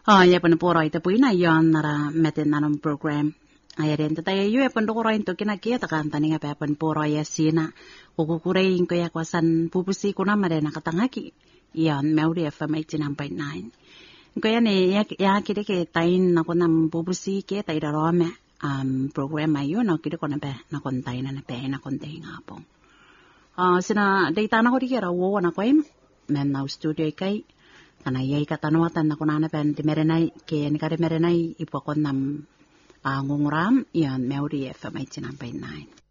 ya pen poro ite puina yon nara meten nanam program. Ayaren tayo yu pen dokoro into kinakia takan taninga pa pen poro ya sina. Kukukurei ko ya kwasan pupusi kuna mare nakatangaki. Yon Maori FM 89.9. Kaya ne ya kire ke tain na konam pupusi ke tai darome program ayo na kire kona pe na kontai na pe na kontai ngapong. Sina data na ko dikira wo na koim men na studio kai kana yai katanuatan na kunana pen di merenai ke ni kare merenai ipo konam ngunguram yan Maori FM 89.9.